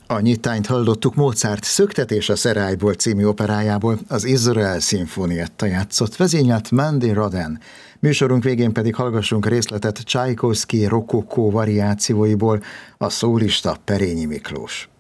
A nyitányt hallottuk Mozart Szöktetés a Szerályból című operájából, az Izrael szimfónietta játszott, vezényelt Mandy Rodin. Műsorunk végén pedig hallgassunk részletet Csajkovszky rokokó variációiból, a szólista Perényi Miklós.